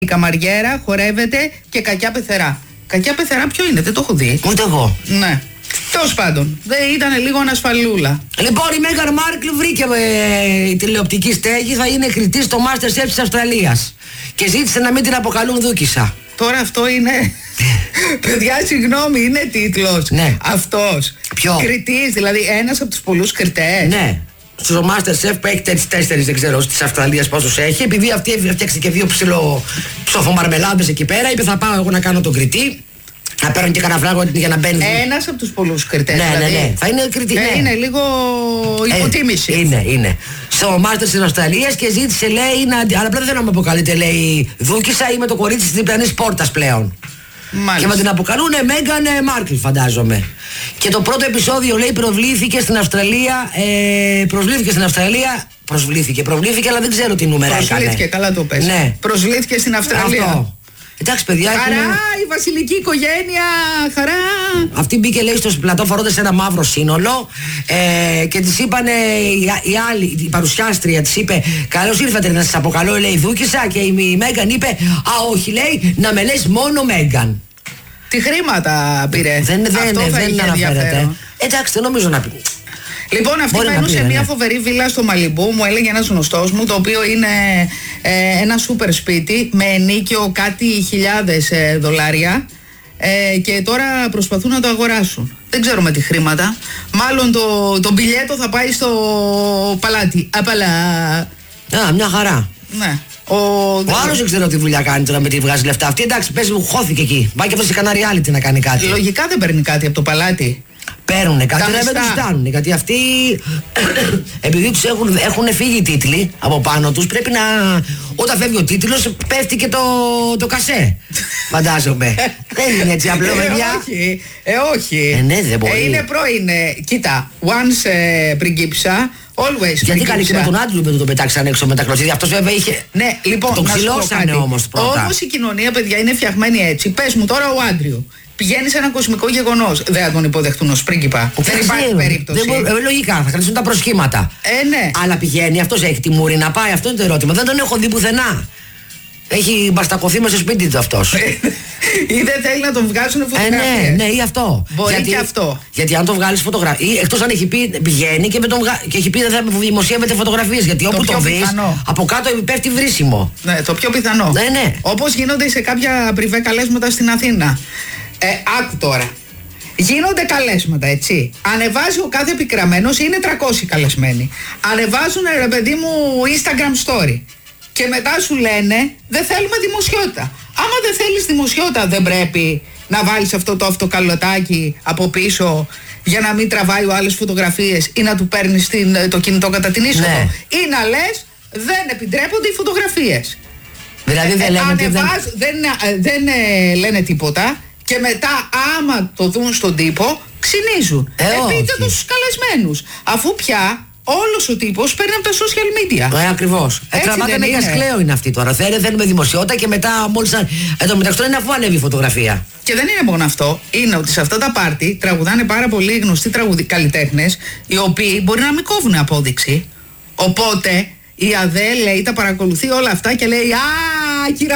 η καμαριέρα, χορεύεται και κακιά πεθερά. Κακιά πεθερά ποιο είναι, δεν το έχω δει. Ούτε εγώ. Ναι. Τέλος πάντων, ήταν λίγο ανασφαλούλα. Λοιπόν, η Μέγαν Μάρκλ βρήκε τηλεοπτική στέγη, θα είναι κριτής στο MasterChef της Αυστραλίας. Και ζήτησε να μην την αποκαλούν Δούκισσα. Τώρα αυτό είναι. Παιδιά, συγγνώμη, είναι τίτλος. Ναι. Αυτός. Ποιο? Κριτής, δηλαδή ένας από τους πολλούς κριτές. Ναι. Στο MasterChef που έχει 4 δεν ξέρω της Αυστραλίας πόσους έχει. Επειδή αυτή έφτιαξε και 2 ψοφομαρμελάδες εκεί πέρα, είπε θα πάω εγώ να κάνω τον κριτή. Να παίρνω και κανένα φράγκο για να μπαίνει. Ένας από τους πολλούς κριτές. Ναι, δηλαδή. ναι. Θα είναι κριτή. Ναι. Είναι λίγο υποτίμηση. Είναι. Στο Masters της Αυστραλίας και ζήτησε, λέει, αλλά απλά δεν θέλω να με αποκαλείτε, λέει, Δούκισσα, είμαι το κορίτσι της διπλανής πόρτας πλέον. Μάλιστα. Και με την αποκαλούνε Μέγαν Μάρκλ, φαντάζομαι. Και το πρώτο επεισόδιο, λέει, προβλήθηκε στην Αυστραλία. Προβλήθηκε, αλλά δεν ξέρω τι νούμερα έκανε. Προσβλήθηκε, καλά το πες. Ναι. Προσβλήθηκε στην Αυστραλία. Αυτό. Εντάξει, παιδιά. Χαρά, η βασιλική οικογένεια, χαρά. Αυτή μπήκε, λέει, στο πλατό φορώντας ένα μαύρο σύνολο και της είπανε η παρουσιάστρια της είπε καλώς ήρθατε να σας αποκαλώ, λέει, Δούκισσα, και η Μέγαν είπε α όχι, λέει, να με λες μόνο Μέγαν. Τι χρήματα πήρε. Δεν αναφέρεται. Εντάξει, δεν νομίζω να πει. Λοιπόν, αυτή μένουν σε μια φοβερή βίλα στο Μαλιμπού, μου έλεγε ένας γνωστός μου, το οποίο είναι ένα σούπερ σπίτι με ενίκιο κάτι χιλιάδες δολάρια και τώρα προσπαθούν να το αγοράσουν. Δεν ξέρω με τι χρήματα. Μάλλον το μπιλιέτο θα πάει στο παλάτι. Απαλά. Α, μια χαρά. Ναι. Ο άλλος δεν ξέρω τι δουλειά κάνει τώρα με τη βγάζει λεφτά. Αυτή εντάξει, παίζει μου, χώθηκε εκεί. Πάει και αυτό σε κανένα reality να κάνει κάτι. Λογικά δεν παίρνει κάτι από το παλάτι. Παίρνουνε κάτι, δεν τους φτάνουν. Γιατί αυτοί, επειδή τους έχουν φύγει οι τίτλοι από πάνω τους, πρέπει να. Όταν φεύγει ο τίτλος, πέφτει και το κασέ. Φαντάζομαι. Δεν είναι έτσι απλό, παιδιά. Όχι. Ναι, δεν μπορεί. Είναι πρώην. Κοίτα, once πριγκίψα. Always. Γιατί καλή και με τον Άντλου με το πετάξαν έξω με τα κλωτσίδια. Αυτός βέβαια είχε. Ναι, λοιπόν. Τον ξυλώσανε όμως πρώτα. Όμως η κοινωνία, παιδιά, είναι φτιαγμένη έτσι. Πες μου τώρα ο Άντριου. Πηγαίνει σε ένα κοσμικό γεγονός. Δεν θα τον υποδεχτούν ως πρίγκιπα. Δεν υπάρχει περίπτωση. Λογικά, θα κρατήσουν τα προσχήματα. Ναι. Αλλά πηγαίνει, αυτός έχει τη μούρη να πάει, αυτό είναι το ερώτημα. Δεν τον έχω δει πουθενά. Έχει μπαστακωθεί μέσα στο σπίτι του αυτός. Ή δεν θέλει να τον βγάζουν φωτογραφίες. Ναι, ή αυτό. Μπορεί και αυτό. Γιατί αν τον βγάλεις φωτογραφίες, εκτός αν έχει πει, πηγαίνει και έχει πει δεν θα δημοσιεύεται φωτογραφίες. Γιατί όπου το δεις, από κάτω πέφτει βρίσιμο. Ναι, το πιο πιθανό. Ναι. Όπως γίνονται σε κάποια πριβέ καλέσματα στην Αθήνα. Άκου τώρα. Γίνονται καλέσματα, έτσι. Ανεβάζει ο κάθε επικραμμένος, είναι 300 καλεσμένοι. Ανεβάζουν, ρε παιδί μου, Instagram story. Και μετά σου λένε, δεν θέλουμε δημοσιότητα. Άμα δεν θέλεις δημοσιότητα, δεν πρέπει να βάλεις αυτό το αυτοκαλωτάκι από πίσω για να μην τραβάει ο άλλες φωτογραφίες ή να του παίρνεις το κινητό κατά την είσοδο. Ναι. Ή να λες, δεν επιτρέπονται οι φωτογραφίες. Δηλαδή δεν λένε τίποτα. Και μετά, άμα το δουν στον τύπο, ξυνίζουν. Πείτε το στους καλεσμένους. Αφού πια όλος ο τύπος παίρνει από τα social media. Ακριβώς. Τραβάτε με κασκλαίο είναι αυτή τώρα. Θέλουμε δημοσιότητα και μετά μόλις. Εδώ μεταξύ είναι αφού ανέβει η φωτογραφία. Και δεν είναι μόνο αυτό. Είναι ότι σε αυτά τα πάρτι τραγουδάνε πάρα πολλοί γνωστοί καλλιτέχνες, οι οποίοι μπορεί να μην κόβουν απόδειξη. Οπότε η ΑΔΕ, λέει, τα παρακολουθεί όλα αυτά και λέει κύρα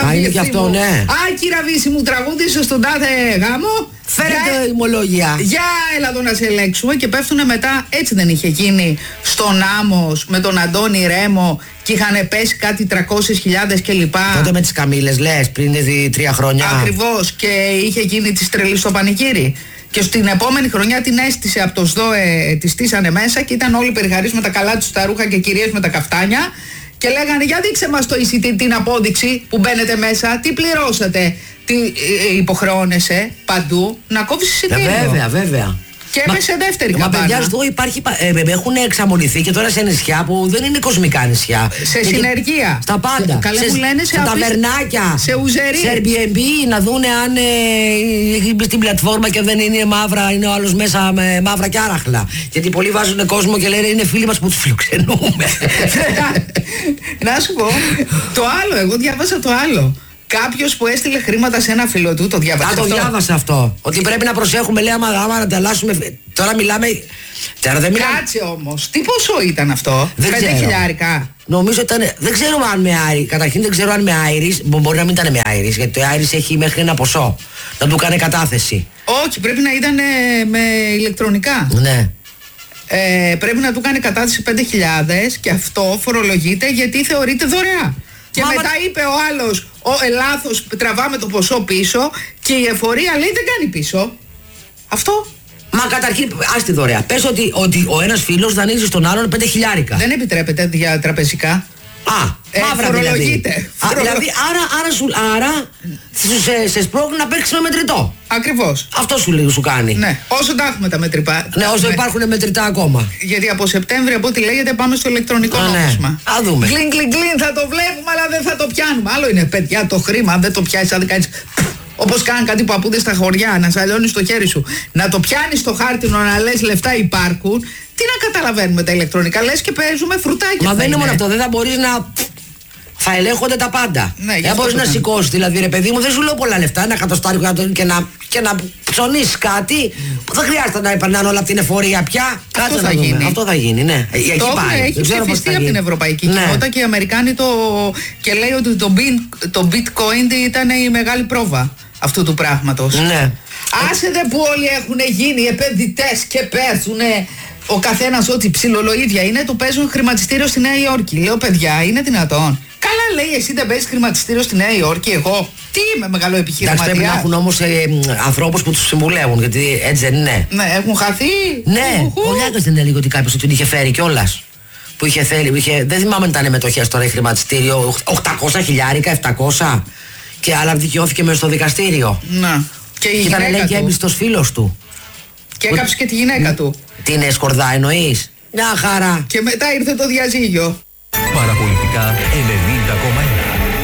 Βύση μου, τραγούδισε στον τάδε γάμο. Φέρετε ημολόγια. Για έλα εδώ να σε ελέγξουμε. Και πέφτουνε μετά. Έτσι δεν είχε γίνει στον Άμμος με τον Αντώνη Ρέμο και είχαν πέσει κάτι 300.000 κλπ. Τότε με τις Καμήλες λες πριν 3 χρόνια. Ακριβώς. Και είχε γίνει της τρελής στο πανηγύρι. Και στην επόμενη χρονιά την έστησε από το ΣΔΟΕ, τη στήσανε μέσα και ήταν όλοι περιγαρείς με τα καλά τους τα ρούχα και κυρίες με τα καφτάνια. Και λέγανε, για δείξε μας το εισιτήριο, την απόδειξη που μπαίνετε μέσα, τι πληρώσατε, τι υποχρεώνεσαι παντού να κόβεις εισιτήριο. Βέβαια. Και έπεσε δεύτερη καμπάνα. Μα παιδιά, εδώ έχουν εξαμολυθεί και τώρα σε νησιά που δεν είναι κοσμικά νησιά. Σε συνεργεία. Στα πάντα. Μου λένε σε ταβερνάκια. Σε ουζερί. Σε Airbnb να δούνε αν στην πλατφόρμα και δεν είναι μαύρα, είναι ο άλλος μέσα με μαύρα και άραχλα. Γιατί πολλοί βάζουν κόσμο και λένε είναι φίλοι μας που τους φιλοξενούμε. Να σου πω, το άλλο, εγώ διάβασα το άλλο. Κάποιος που έστειλε χρήματα σε ένα φίλο του, το διάβασε. Το διάβασα αυτό. Ότι πρέπει να προσέχουμε, λέει, άμα να ανταλλάσσουμε. Τώρα μιλάμε. Κάτσε όμως. Τι ποσό ήταν αυτό? 5 χιλιάρικα. Νομίζω ήταν. Δεν ξέρω αν με Άιρις. Καταρχήν δεν ξέρω αν με Άιρις. Μπορεί να μην ήταν με Άιρις. Γιατί το Άιρις έχει μέχρι ένα ποσό. Να του κάνει κατάθεση. Όχι, πρέπει να ήταν με ηλεκτρονικά. Ναι. Πρέπει να του κάνει κατάθεση 5.000 και αυτό φορολογείται γιατί θεωρείται δωρεά. Και μετά είπε ο άλλος, λάθος, τραβάμε το ποσό πίσω και η εφορία λέει δεν κάνει πίσω. Αυτό. Μα καταρχήν, άστη δωρεά. Πες ότι ο ένας φίλος δανείζει στον άλλον 5 χιλιάρικα. Δεν επιτρέπεται για τραπεζικά. Μαύρα φορολογείται. Δηλαδή, άρα σε σπρώχνουν να παίξεις με μετρητό. Ακριβώς. Αυτό σου κάνει. Ναι, όσο τα έχουμε τα μετρητά. Ναι, όσο υπάρχουν μετρητά ακόμα. Γιατί από Σεπτέμβριο, από ό,τι λέγεται, πάμε στο ηλεκτρονικό νόμισμα. Ναι. Α δούμε. Γκλιν, θα το βλέπουμε, αλλά δεν θα το πιάνουμε. Άλλο είναι, παιδιά, το χρήμα, αν δεν το πιάσεις, αν δεν κάνεις. Όπως κάνουν κάτι παππούδες στα χωριά, να σαλιώνεις το χέρι σου. Να το πιάνεις στο χάρτινο, να λες λεφτά υπάρχουν. Τι να καταλαβαίνουμε τα ηλεκτρονικά, λες και παίζουμε φρουτάκια. Μα δεν είναι μόνο αυτό, δεν θα μπορείς να. Θα ελέγχονται τα πάντα. Ναι, δεν μπορείς να σηκώσεις. Δηλαδή, ρε παιδί μου, δεν σου λέω πολλά λεφτά, ένα εκατοστάρικο και να ψωνίσεις κάτι που δεν χρειάζεται να επανάνε όλα από την εφορία πια. Αυτό θα γίνει. Αυτό θα γίνει, ναι. Έχει ψηφιστεί από την ευρωπαϊκή κοινότητα και οι Αμερικάνοι και λέει ότι το bitcoin ήταν η μεγάλη πρόβα αυτού του πράγματος. Ναι. Άσε δε που όλοι έχουν γίνει επενδυτές και παίζουνε. Ο καθένας ό,τι ψιλολογίδια είναι, το παίζουν χρηματιστήριο στη Νέα Υόρκη. Λέω, παιδιά, είναι δυνατόν? Καλά, λέει, εσύ δεν παίζεις χρηματιστήριο στη Νέα Υόρκη, εγώ. Τι είμαι, μεγάλο επιχειρηματίας. Πρέπει να έχουν όμως ανθρώπους που τους συμβουλεύουν, γιατί έτσι δεν είναι. Ναι, έχουν χαθεί. Ναι, ο Λιάκας δεν έλεγε ότι κάποιος του είχε φέρει κιόλας. Που είχε θέλει, δεν θυμάμαι αν ήταν μετοχές τώρα, χρηματιστήριο, 800 χιλιάρικα, 700. Και άλλα δικαιώθηκε μέσα στο δικαστήριο. Ναι. Και η ήταν, λέει, και έμπιστος φίλος του. Και έκαψε και τη γυναίκα του. Την σκορδά εννοείς? Μια χαρά. Και μετά ήρθε το διαζύγιο. Παραπολιτικά 90,1.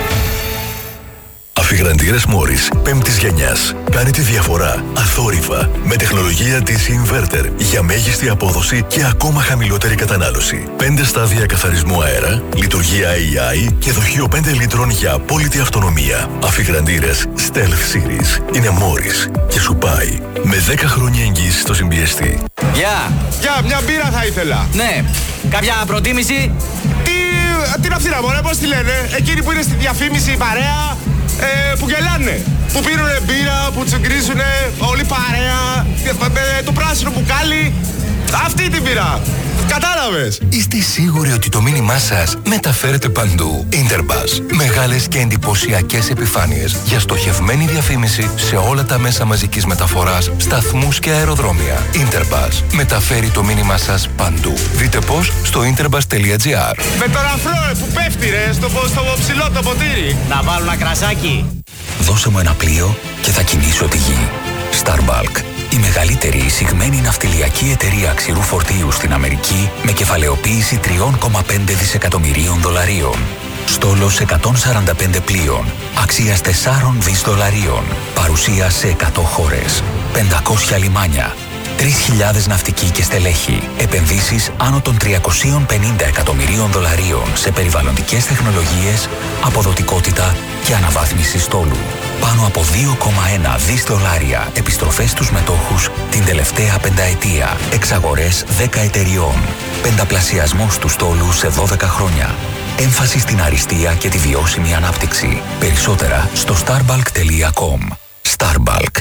Αφιγραντήρες Μόρις 5ης γενιάς. Κάνει τη διαφορά αθόρυβα με τεχνολογία της Inverter για μέγιστη απόδοση και ακόμα χαμηλότερη κατανάλωση. 5 στάδια καθαρισμού αέρα, λειτουργία AI και δοχείο 5 λίτρων για απόλυτη αυτονομία. Αφιγραντήρες Stealth Series είναι Μόρις και σου πάει με 10 χρόνια εγγύηση στο συμπιεστή. Γεια! Γεια, μια μπύρα θα ήθελα. Ναι, κάποια προτίμηση? Τι αυθύρα μωρέ, πώς τη λένε? Εκείνοι που είναι στη διαφήμιση παρέα, που γελάνε. Που πίνουνε μπύρα, που τσιγκρίζουνε, όλη παρέα, το πράσινο μπουκάλι. Αυτή την πήρα. Κατάλαβες. Είστε σίγουροι ότι το μήνυμά σας μεταφέρεται παντού? Interbus. Μεγάλες και εντυπωσιακές επιφάνειες για στοχευμένη διαφήμιση σε όλα τα μέσα μαζικής μεταφοράς, σταθμούς και αεροδρόμια. Interbus. Μεταφέρει το μήνυμά σας παντού. Δείτε πώς στο interbus.gr. Με τον αφρό που πέφτει ρε, στο ψηλό το ποτήρι. Να βάλω ένα κρασάκι. Δώσε μου ένα πλοίο και θα κινήσω τη γη. Starbulk. Η μεγαλύτερη εισηγμένη ναυτιλιακή εταιρεία ξηρού φορτίου στην Αμερική με κεφαλαιοποίηση 3,5 δισεκατομμυρίων δολαρίων. Στόλος 145 πλοίων, αξίας 4 δις δολαρίων. Παρουσία σε 100 χώρες, 500 λιμάνια, 3.000 ναυτικοί και στελέχη. Επενδύσεις άνω των 350 εκατομμυρίων δολαρίων σε περιβαλλοντικές τεχνολογίες, αποδοτικότητα και αναβάθμιση στόλου. Πάνω από 2,1 δις δολάρια επιστροφές στους μετόχους την τελευταία πενταετία. Εξαγορές 10 εταιριών. Πενταπλασιασμός του στόλου σε 12 χρόνια. Έμφαση στην αριστεία και τη βιώσιμη ανάπτυξη. Περισσότερα στο starbalk.com. Starbalk.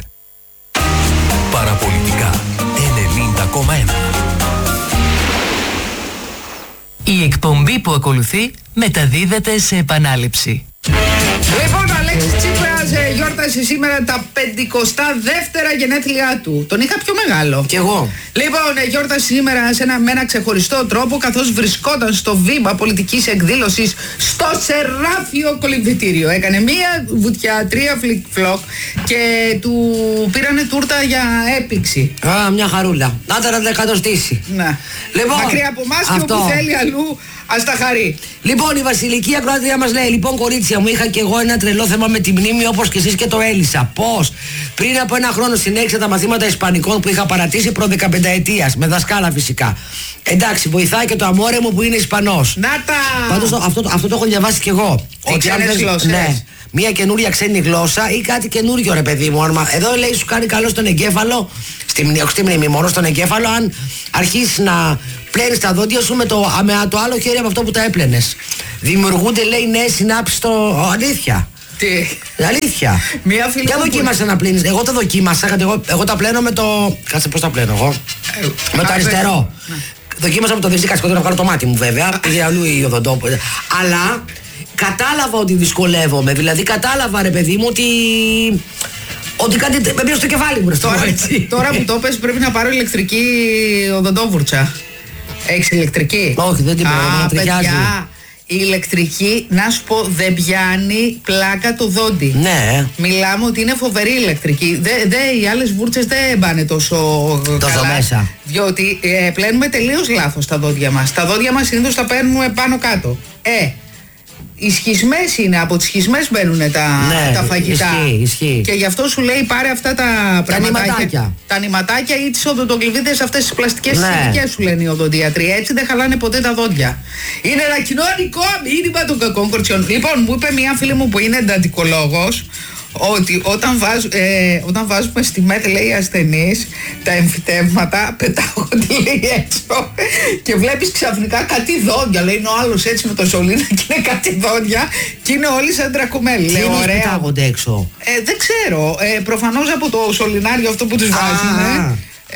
Παραπολιτικά 90,1. Η εκπομπή που ακολουθεί μεταδίδεται σε επανάληψη. Λοιπόν, ο Αλέξης Τσίπρας γιόρτασε σήμερα τα 52 γενέθλιά του. Τον είχα πιο μεγάλο. Κι εγώ. Λοιπόν, γιόρτασε σήμερα με ένα ξεχωριστό τρόπο, καθώς βρισκόταν στο βήμα πολιτικής εκδήλωσης στο Σεράφιο Κολυμβητήριο. Έκανε μία βουτιά, 3 φλικ-φλοκ και του πήρανε τούρτα για έπιξη. Α, μια χαρούλα. Να τα εκατοστήσει. Ναι. Λοιπόν, μακριά από εμάς και όπου θέλει αλλού, ας τα χαρεί. Λοιπόν, η Βασιλική Ακροάτρια μας λέει: Λοιπόν, κορίτσια μου, είχα και εγώ ένα τρελό θέμα με τη μνήμη όπως και εσείς και το έλυσα. Πώς? Πριν από ένα χρόνο συνέχισα τα μαθήματα Ισπανικών που είχα παρατήσει προ 15ετίας. Με δασκάλα φυσικά. Εντάξει, βοηθάει και το αμόρε μου που είναι Ισπανός. Να τα! Πάντως αυτό το έχω διαβάσει κι εγώ. Οι ξένες γλώσσες. Ναι. μια καινούρια ξένη γλώσσα ή κάτι καινούριο, ρε παιδί μου. Εδώ λέει σου κάνει καλό στον εγκέφαλο, στη μνήμη μόνο, στον εγκέφαλο, αν αρχίσει να πλένεις τα δόντια σου με το άλλο χέρι από αυτό που τα έπλαινες. Δημιουργούνται, λέει, νέες συνάψεις στο. Αλήθεια. Τι. Αλήθεια. Μια φίλη. Για δοκίμασε να πλύνεις. Εγώ τα δοκίμασα. Εγώ τα πλένω με το. Κάτσε, πώς τα πλένω εγώ. Με το αριστερό. Δοκίμασα με το δεξί κασκοτό να βγάλω το μάτι μου, βέβαια. Πήγε αλλού η οδοντόπολη. Αλλά κατάλαβα ότι δυσκολεύομαι. Δηλαδή κατάλαβα, ρε παιδί μου, ότι κάτι με πήρε στο κεφάλι μου. Τώρα που το πες, πρέπει να πάρω ηλεκτρική οδοντόβουρτσα. Έχεις ηλεκτρική? Όχι, δεν την παίρνω. Παιδιά, η ηλεκτρική, να σου πω, δεν πιάνει πλάκα το δόντι. Ναι. Μιλάμε ότι είναι φοβερή ηλεκτρική. Οι άλλες βούρτσες δεν πάνε τόσο καλά, μέσα. διότι πλένουμε τελείως λάθος τα δόντια μας. Τα δόντια μας συνήθως τα παίρνουμε πάνω κάτω. Οι σχισμές είναι, από τις σχισμές μπαίνουν τα φαγητά. Ισχύει. Και γι' αυτό σου λέει πάρε αυτά τα πραγματάκια. Τα νηματάκια ή τις οδοντοκλειδίδες, αυτές τις πλαστικές συλλογικές σου λένε οι οδοντίατροι. Έτσι δεν χαλάνε ποτέ τα δόντια. Είναι ένα κοινωνικό μήνυμα των κακών κορτσιών. Λοιπόν, μου είπε μια φίλη μου που είναι εντατικολόγος ότι όταν βάζουμε στη ΜΕΤ, λέει, οι ασθενείς, τα εμφυτεύματα πετάγονται, λέει, έξω και βλέπεις ξαφνικά κάτι δόντια. Λέει, είναι ο άλλος έτσι με το σωλήνα και είναι κάτι δόντια και είναι όλοι σαν τρακουμέλη. Τι είναι πετάγονται έξω? Δεν ξέρω. Προφανώς από το σωληνάριο αυτό που τους βάζουν.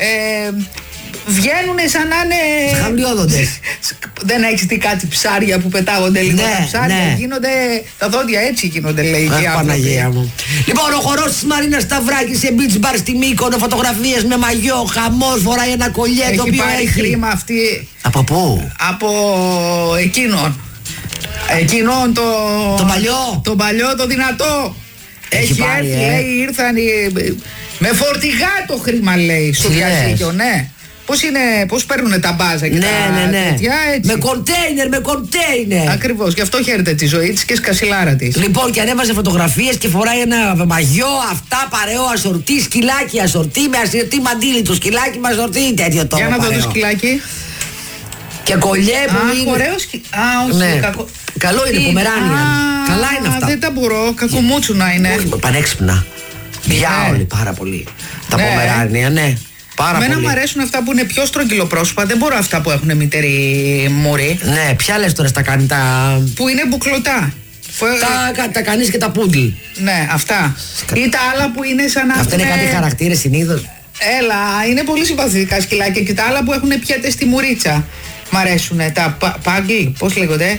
Βγαίνουνε σαν να είναι. Χαμηλιόδοντες. Δεν έχεις δει κάτι ψάρια που πετάγονται λίγο? Ναι, τα ψάρια γίνονται. Τα δόντια έτσι γίνονται, λέει. Παναγία μου. Λοιπόν, ο χορός της Μαρίνας Σταυράκη σε beach bar στη Μύκονο, φωτογραφίες με μαγιό, χαμός, φοράει ένα κολλιέ. Έχει το οποίο πάρει χρήμα αυτή. Από πού? Από εκείνον. Εκείνον το παλιό. Το παλιό, το δυνατό. Έχει πάρει, έρθει, λέει, ήρθαν με φορτηγά το χρήμα, λέει, στο διαζύγιο, ναι. Πώς παίρνουν τα μπάζα και τα τέτοια, έτσι. Με κοντέινερ. Ακριβώς, γι' αυτό χαίρεται τη ζωή της και σκασιλάρα της. Λοιπόν, και ανέβασε φωτογραφίες και φοράει ένα μαγιό, αυτά, παρεό, ασορτή, σκυλάκι ασορτή, με ασορτή μαντίλι, το σκυλάκι με ασορτή, τέτοιο το. Για να δω το σκυλάκι. Και κολλιέ που είναι. Ωραίο όχι, κακό. Καλό είναι, Πομεράνια. Καλά είναι αυτά. Δεν τα μπορώ, κακομούτσουνα είναι. Πανέξυπνα. Διάολοι πάρα πολύ. Τα Πομεράνια, ναι. Εμένα μου αρέσουν αυτά που είναι πιο στρογγυλοπρόσωπα. Δεν μπορώ αυτά που έχουν μητερή μουρή. Ναι, ποια λες τώρα στα κάνει τα. Που είναι μπουκλωτά. Τα κανείς και τα πούντλ. Ναι, αυτά. Ή τα άλλα που είναι σαν να. Αυτά είναι κάτι χαρακτήρες συνήθως. Έλα, είναι πολύ συμπαθητικά σκυλάκια. Και τα άλλα που έχουν πιέτες στη μουρίτσα. Μ' αρέσουν. Τα πάγγι, πώς λέγονται?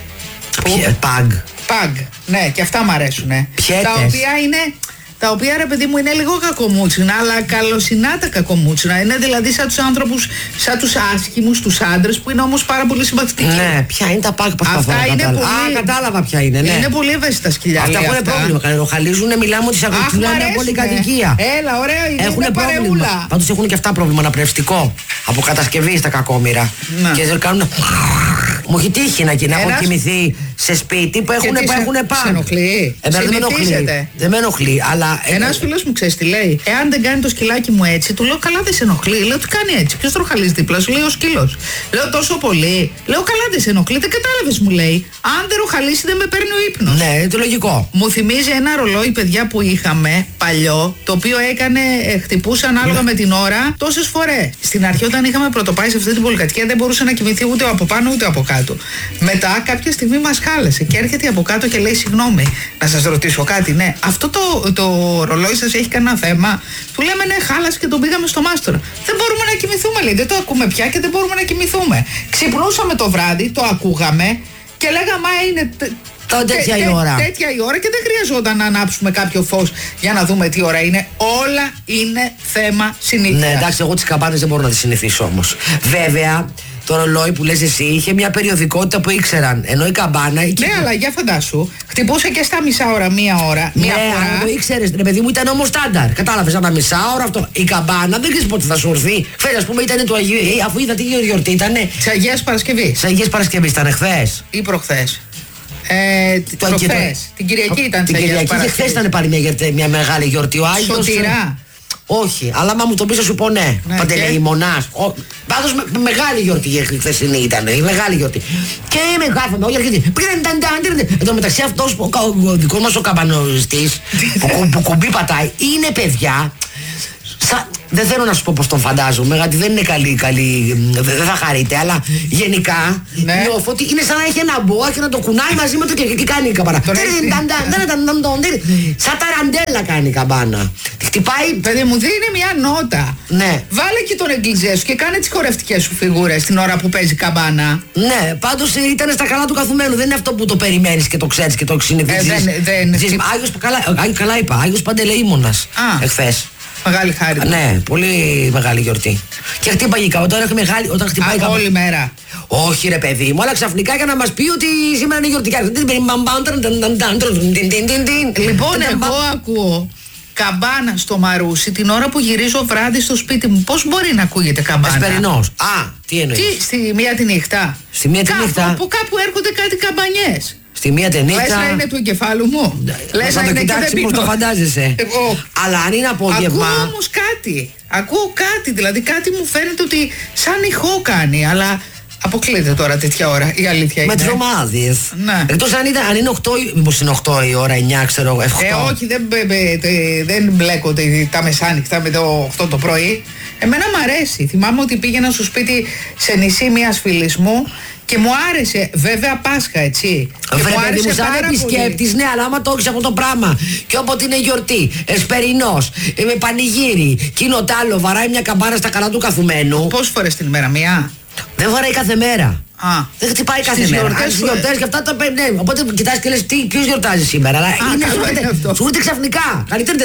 Παγ. Ναι, και αυτά μ' αρέσουν. Τα οποία είναι. Τα οποία, ρε παιδί μου, είναι λίγο κακομούτσινα, αλλά καλοσυνά τα κακομούτσινα. Είναι δηλαδή σαν τους άνθρωπους, σαν τους άσχημους, τους άντρες, που είναι όμως πάρα πολύ συμπαθητικοί. Ναι, ποια είναι τα πάγ, αυτά είναι πολύ. Κατάλαβα ποια είναι, ναι. Είναι πολύ ευαίσθητα σκυλιά. Αυτά έχουν πρόβλημα. Κανενοχαλίζουν, μιλάμε ότι σαγωγικουνάνε από όλη κατοικία. Έλα, ωραία, είναι πρόβλημα. Πάντως έχουν και αυτά πρόβλημα αναπνευστικό. Από κατασκευή στα κακόμοιρα. Και κάνουν. Μου έχει τύχει να έχω κοιμηθεί σε σπίτι που έχουν πάγ. Σε ενοχλεί? Δεν με ενοχλεί, αλλά. Ένας φίλος μου, ξέρεις τι λέει? Εάν δεν κάνει το σκυλάκι μου έτσι, του λέω καλά, δεν σε ενοχλεί. Λέω τι κάνει έτσι? Ποιος τροχαλίζει δίπλα σου? Λέει ο σκύλος. Λέω τόσο πολύ. Λέω καλά, δεν σε ενοχλεί? Δεν κατάλαβες, μου λέει. Αν δεν ροχαλίσει, δεν με παίρνει ο ύπνος. Ναι, είναι το λογικό. Μου θυμίζει ένα ρολόι, παιδιά, που είχαμε παλιό, το οποίο χτυπούσε ανάλογα με την ώρα τόσες φορές. Στην αρχή, όταν είχαμε πρωτοπάει σε αυτή την πολυκατοικία, δεν μπορούσε να κοιμηθεί ούτε από πάνω ούτε από κάτω. Μετά, κάποια στιγμή μας χάλασε και έρχεται από κάτω και λέει: συγγνώμη, να σας ρωτήσω κάτι? Ναι, αυτό το ρολόι σας έχει κανένα θέμα? Του λέμε ναι, χάλασε και τον πήγαμε στο μάστορα. Δεν μπορούμε να κοιμηθούμε, λέει. Δεν το ακούμε πια και δεν μπορούμε να κοιμηθούμε. Ξυπνούσαμε το βράδυ, το ακούγαμε και λέγαμε είναι. Τέτοια η ώρα. Τέτοια η ώρα και δεν χρειαζόταν να ανάψουμε κάποιο φως για να δούμε τι ώρα είναι. Όλα είναι θέμα συνήθειας. Ναι, εντάξει, εγώ τις καμπάνες δεν μπορώ να τις συνηθίσω όμως. Βέβαια, το ρολόι που λες εσύ είχε μια περιοδικότητα που ήξεραν. Ενώ η καμπάνα. Ναι, αλλά για φαντάσου, χτυπούσε και στα μισά ώρα, μία ώρα. Ναι, αλλά το ήξερες, ρε παιδί μου, ήταν όμως στάνταρ. Κατάλαβες, ένα μισά ώρα αυτό. Η καμπάνα δεν ξέρεις πότε θα σου έρθει. Φέρε, ας πούμε, ήταν του Αγίου. Αφού είδα τι γιορτή ήτανε. Της Αγίας Παρασκευής. Της Αγίας Παρασκευής ήταν χθες. Ή προχθές. Την Κυριακή ήταν. Την Κυριακή και χθες ήταν πάλι μια μεγάλη γιορτή. Ο Άγιος. Σωτηρά. Όχι, αλλά άμα μου το πεις θα σου πω ναι. Παντελεημονάς. Πάντως μεγάλη γιορτή η χθεσινή ήταν. Η μεγάλη γιορτή. Και με γράφαμε όλοι αρχίζει. Εν τω μεταξύ αυτός ο δικός μας ο καμπανοριστής που κουμπί πατάει είναι παιδιά. Δεν θέλω να σου πω πως τον φαντάζομαι, γιατί δεν είναι καλή, δεν θα χαρείτε, αλλά γενικά νιώθω ότι είναι σαν να έχει ένα μποά και να το κουνάει μαζί με το και τι κάνει η καμπάνα. Σαν ταραντέλα κάνει η καμπάνα. Χτυπάει. Παιδί μου, δίνει μια νότα. Ναι. Βάλε και τον εγκλιζέ σου και κάνε τις χορευτικές σου φιγούρες την ώρα που παίζει καμπάνα. Ναι, πάντως ήταν στα καλά του καθουμένου. Δεν είναι αυτό που το περιμένεις και το ξέρεις και το συνηθίζεις. Άγιος, καλά είπα, Άγιος Παντελεήμονας εχθές. Μεγάλη χάρη. Ναι, πολύ μεγάλη γιορτή. Και χτύπαγε όταν χτυπάει κάπου. Όλη μέρα. Όχι ρε παιδί μου, αλλά ξαφνικά για να μας πει ότι σήμερα είναι γιορτικά. Λοιπόν, εγώ ακούω καμπάνα στο Μαρούσι την ώρα που γυρίζω βράδυ στο σπίτι μου. Πώς μπορεί να ακούγεται καμπάνα? Εσπερινός. Τι εννοείς? Στη μία τη νύχτα. Στη μία τη νύχτα. Από κάπου έρχονται κάτι καμπανιές. Στη μία τη νύχτα. Λες να είναι του εγκεφάλου μου. Λες να είναι και δεν πίνω. Πώς το φαντάζεσαι. Αλλά αν είναι απόγευμα. Ακούω όμως κάτι. Ακούω κάτι, δηλαδή κάτι μου φαίνεται ότι σαν ηχό κάνει, αλλά αποκλείται τώρα τέτοια ώρα, η αλήθεια είναι. Με τρομάδιες. Ναι. Εκτός αν είναι 8, μήπως είναι 8 η ώρα, 9 ξέρω, 7. Όχι, δεν μπλέκονται τα μεσάνυχτα με το 8 το πρωί. Εμένα μου αρέσει. Θυμάμαι ότι πήγαινα στο σπίτι σε νησί μιας φίλης μου και μου άρεσε, βέβαια Πάσχα, έτσι. Βρε μου σαν επισκέπτης, ναι, αλλά άμα το έχεις αυτό το πράγμα και όποτε είναι γιορτή, εσπερινός, με πανηγύρι, κοινό τ' άλλο, βαράει μια καμπάνα στα καλά του καθουμένου. Πόσες φορές την ημέρα, μία? Δεν βαράει κάθε μέρα. Δεν χτυπάει κάθε μέρα. Αν στις γιορτές και αυτά τα ναι, οπότε κοιτάς και λες ποιος γιορτάζει σήμερα. Αλλά σου έρχεται ξαφνικά.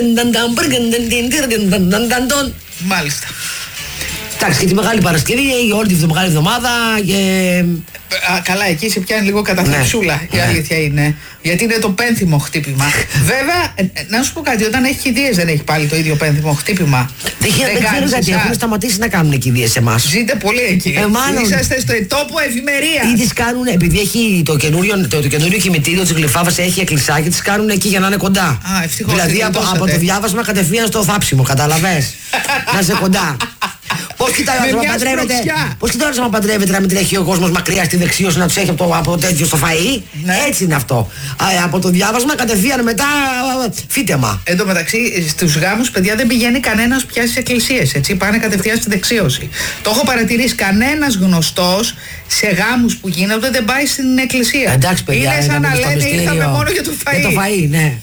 Μάλιστα. Εντάξει, και τη Μεγάλη Παρασκευή, όλη τη Μεγάλη Εβδομάδα και... Καλά, εκεί σε πιάνει λίγο καταθλιψούλα, η αλήθεια είναι. Γιατί είναι το πένθυμο χτύπημα. Βέβαια, να σου πω κάτι, όταν έχει κηδείες δεν έχει πάλι το ίδιο πένθυμο χτύπημα. Δεν ξέρω γιατί έχουν σταματήσει να κάνουν κηδείες εμάς. Ζείτε πολύ εκεί. Είσαστε στο τόπο ευημερία. Ή τις κάνουν, επειδή έχει το καινούριο κημητήριο της Γλυφάβας, έχει εκκλησάκι, τις κάνουν εκεί για να είναι κοντά. Ευτυχώς. Δηλαδή από το διάβασμα κατευθείαν στο θάψιμο, καταλαβες. Να είσαι κοντά. Πώς κοιτάει ο άνθρωπος να παντρεύεται, να μην τρέχει ο κόσμος μακριά στη δεξίωση να τους έχει από τέτοιο στο φαΐ. Ναι. Έτσι είναι αυτό. Από το διάβασμα κατευθείαν μετά φύτεμα. Εν τω μεταξύ στους γάμους, παιδιά, δεν πηγαίνει κανένας πια στις εκκλησίες. Έτσι, πάνε κατευθείαν στη δεξίωση. Το έχω παρατηρήσει, κανένας γνωστός σε γάμους που γίνονται δεν πάει στην εκκλησία. Εντάξει, παιδιά, είναι σαν να λένε ήρθαμε μόνο για το φαΐ. Για το φαΐ, ναι.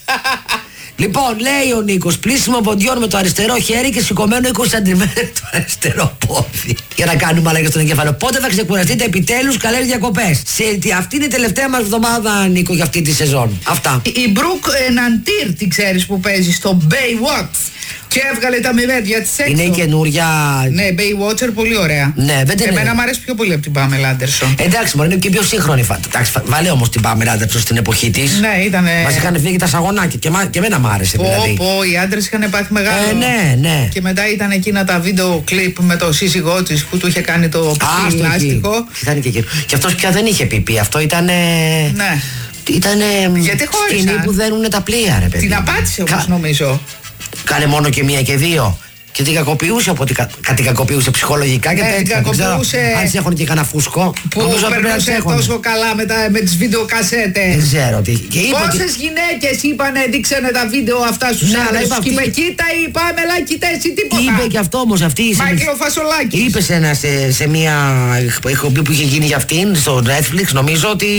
Λοιπόν, λέει ο Νίκος, πλήσιμο ποντιών με το αριστερό χέρι και σηκωμένο 20 σαντιμέτρα το αριστερό πόδι. Για να κάνουμε αλλαγές στον εγκέφαλο. Πότε θα ξεκουραστείτε επιτέλους, καλές διακοπές. Αυτή είναι η τελευταία μας εβδομάδα, Νίκο, για αυτή τη σεζόν. Αυτά. Η Μπρουκ Ναντήρ, την ξέρεις που παίζει στο Baywatch. Και έβγαλε τα μηδέτια της έξω. Είναι η καινούρια. Ναι, Baywatcher, πολύ ωραία. Ναι, δεν εμένα μου αρέσει πιο πολύ από την Πάμελα Άντερσον. Εντάξει, μπορεί είναι και πιο σύγχρονη. Βάλε όμως την Πάμελα Άντερσον στην εποχή της. Ναι, ήτανε. Μας είχαν φύγει τα σαγονάκια και εμένα μου άρεσε. Δηλαδή. Οι άντρες είχαν πάθει μεγάλο. Ναι. Και μετά ήταν εκείνα τα βίντεο κλιπ με το σύζυγό της που του είχε κάνει το λάστιχο. Και αυτός πια δεν είχε πιπί. Αυτό ήταν. Ναι. Ήτανε. Γιατί χώρισαν. Σκηνή που δένουνε τα πλοία, ρε παιδί. Την απάτησε όμως νομίζω. Κάνε μόνο και μία και δύο. Και την κακοποιούσε, οπότε την κακοποιούσε ψυχολογικά και τέτοια. Αν σε έχουν και κανένα φούσκο. Που περνούσε τόσο καλά με τις βιντεοκασέτες. Δεν ξέρω τι. Πόσες γυναίκες είπανε, δείξανε τα βίντεο αυτά στους άντρες και είπε κοίτα η Πάμελα, κοίτα εσύ τίποτα. Είπε και αυτό όμως αυτή. Μάικλο Φασολάκης. Είπε σε μια εκπομπή που είχε γίνει για αυτήν στο Netflix, νομίζω ότι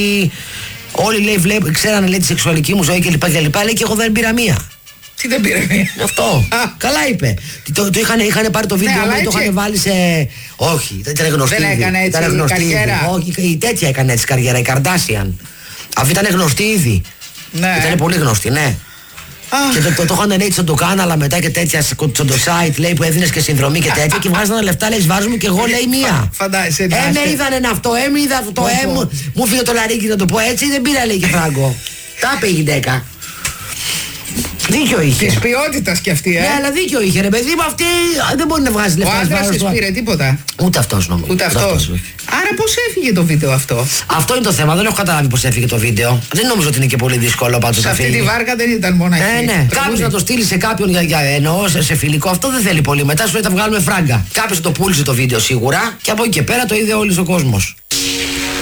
όλοι λέει ξέρανε λέει τη σεξουαλική μου ζωή κλπ. Λέει και εγώ δεν πήρα μία. Τι δεν πήρε μία. Αυτό. Καλά είπε. Το είχαν πάρει το βίντεο μου, το είχαν βάλει σε. Όχι, ήταν γνωστή. Δεν έκανε έτσι καριέρα. Όχι, η τέτοια έκανε έτσι καριέρα, η Καρντάσιαν. Αυτή ήταν γνωστή ήδη. Ναι. Ήταν πολύ γνωστή, ναι. Και το είχαν έτσι στον Τοκάν, αλλά μετά και τέτοια στο site λέει που έδινε και συνδρομή και τέτοια και βγάζανε λεφτά, λέει βάζουμε και εγώ λέει μία. Φαντάζεσαι. Με είδανε αυτό, είδα αυτό, μου φύγε το λαρίκι να το πω έτσι, δεν πήρα λέει και φράγκο. Τα είπε η γυναίκα. Δίκιο είχε. Τη ποιότητα κι αυτή, Ναι, αλλά δίκιο είχε, ρε παιδί μου, αυτή δεν μπορεί να βγάζει λεφτά. Ο άντρας της πήρε τίποτα. Ούτε αυτός νομίζω. Ούτε αυτός. Άρα πώς έφυγε το βίντεο αυτό? Αυτό είναι το θέμα, δεν έχω καταλάβει πώς έφυγε το βίντεο. Δεν νομίζω ότι είναι και πολύ δύσκολο πάντως. Σε αυτή τη βάρκα δεν ήταν μοναχή. Ναι. Κάποιος να το στείλει σε κάποιον εννοώ σε φιλικό, αυτό δεν θέλει πολύ. Μετά σου λέει θα βγάλουμε φράγκα. Κάποιος το πούλησε το βίντεο σίγουρα και από εκεί και πέρα το είδε όλος ο κόσμος.